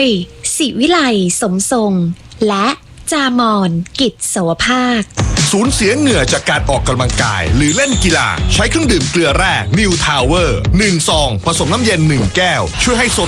ศิวิไลสมทรงและจามอนกิจสวภาคสูญเสียเหงื่อจากการออกกำลังกายหรือเล่นกีฬาใช้เครื่องดื่มเกลือแร่ New Tower 1 ซองผสมน้ำเย็น1 แก้วช่วยให้